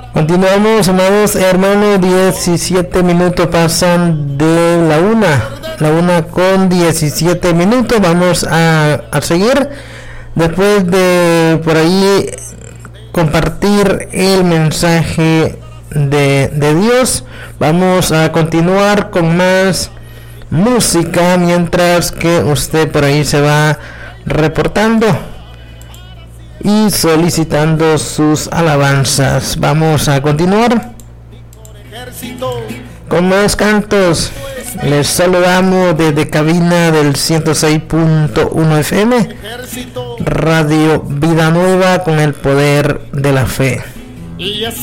Continuamos, amados hermanos, 17 minutos pasan de la una con 17 minutos. Vamos a seguir después de por ahí compartir el mensaje de Dios. Vamos a continuar con más música mientras que usted por ahí se va reportando y solicitando sus alabanzas. Vamos a continuar con más cantos. Les saludamos desde cabina del 106.1 FM, Radio Vida Nueva, con el poder de la fe.